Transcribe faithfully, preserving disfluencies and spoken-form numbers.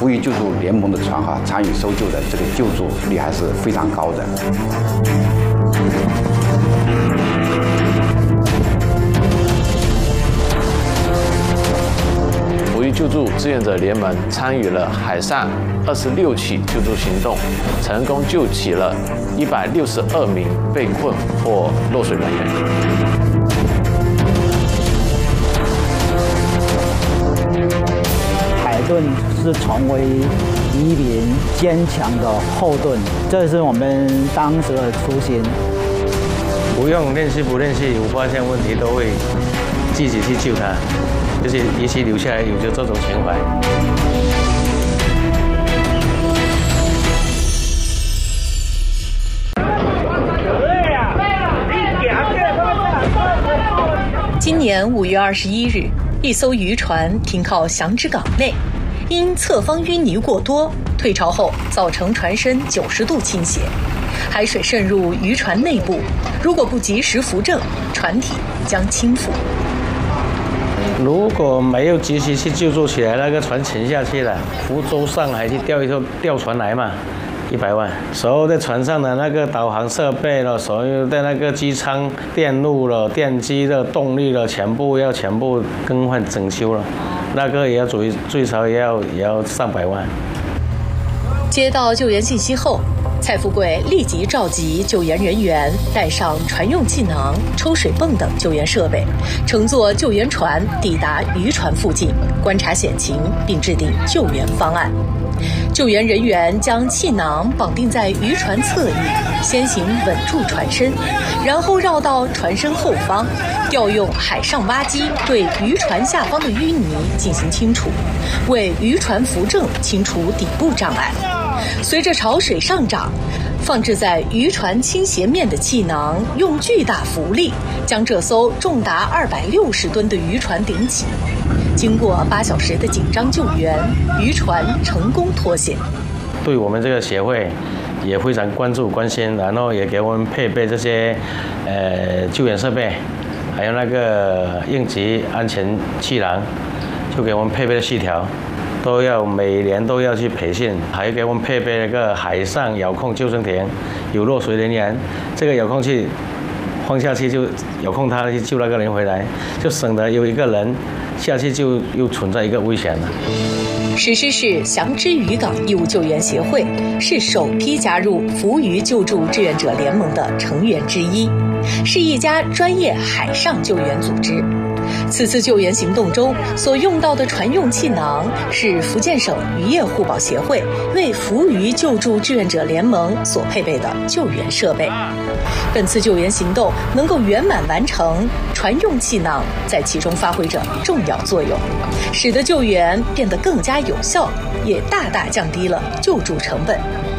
福渔救助联盟的船哈，参与搜救的这个救助率还是非常高的。 福渔救助志愿者联盟参与了海上二十六起救助行动，成功救起了一百六十二名被困或落水人员。 海盾是成为渔民坚强的后盾，这是我们当时的初心。 不用练习不练习，有发现问题都会自己去救他，就是一起留下来有着这种情怀。 今年五月二十一日，一艘渔船停靠响指港内，因侧方淤泥过多，退潮后造成船身九十度倾斜，海水渗入渔船内部，如果不及时扶正，船体将倾覆。 如果没有及时去救助起来，那个船沉下去了，福州上海去钓一艘钓船来嘛，一百万。所有在船上的那个导航设备了，所有的那个机舱电路了、电机的动力了，全部要全部更换整修了，那个也要最最少也要也要上百万。 接到救援信息后，蔡富贵立即召集救援人员，带上船用气囊、抽水泵等救援设备，乘坐救援船抵达渔船附近，观察险情，并制定救援方案。救援人员将气囊绑定在渔船侧翼，先行稳住船身，然后绕到船身后方，调用海上挖机对渔船下方的淤泥进行清除，为渔船扶正清除底部障碍。随着潮水上涨，放置在渔船倾斜面的气囊用巨大浮力将这艘重达二百六十吨的渔船顶起。经过八小时的紧张救援，渔船成功脱险。 对我们这个协会也非常关注关心，然后也给我们配备这些呃救援设备，还有那个应急安全气囊，就给我们配备的细条。都要每年都要去培训，还给我们配备了一个海上遥控救生艇，有落水人员，这个遥控器放下去就遥控它去救那个人回来，就省得有一个人下去就又存在一个危险了。 石狮市祥知渔港义务救援协会是首批加入福渔救助志愿者联盟的成员之一，是一家专业海上救援组织。此次救援行动中所用到的船用气囊是福建省渔业互保协会为福渔救助志愿者联盟所配备的救援设备。本次救援行动能够圆满完成，船用气囊在其中发挥着重要作用，使得救援变得更加有效，也大大降低了救助成本。